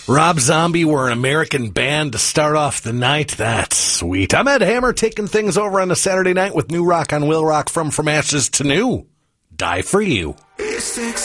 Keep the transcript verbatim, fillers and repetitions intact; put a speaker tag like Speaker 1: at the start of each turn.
Speaker 1: Rob Zombie were an American band to start off the night. That's sweet. I'm Ed Hammer, taking things over on a Saturday night with new rock on Will Rock from From Ashes to New. Die For You.